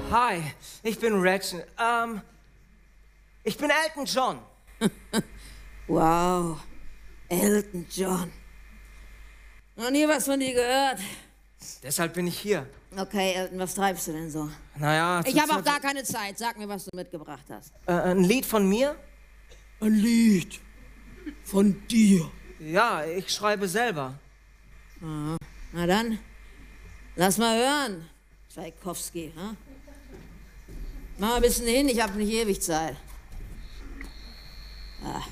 Hi, ich bin Reg. Ich bin Elton John. Wow, Elton John. Noch nie was von dir gehört. Deshalb bin ich hier. Okay, Elton, was treibst du denn so? Naja, Ich habe auch gar keine Zeit. Sag mir, was du mitgebracht hast. Ein Lied von mir? Ein Lied von dir. Ja, ich schreibe selber. Aha. Na dann, lass mal hören, Tschaikowski. Hm? Mach mal ein bisschen hin, ich habe nicht ewig Zeit. Ah.